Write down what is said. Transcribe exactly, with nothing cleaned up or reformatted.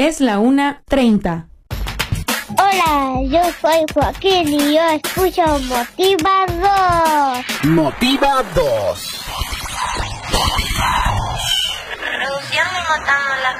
Es la una treinta. Hola, yo soy Joaquín y yo escucho Motiva dos. Motiva dos. Reduciendo y matando la